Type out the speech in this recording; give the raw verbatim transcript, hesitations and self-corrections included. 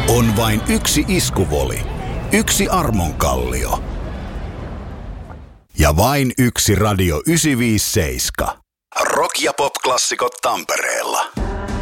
On vain yksi iskuvoli, yksi armonkallio ja vain yksi Radio yhdeksänsataaviisikymmentäseitsemän. Rock- ja pop-klassikot Tampereella.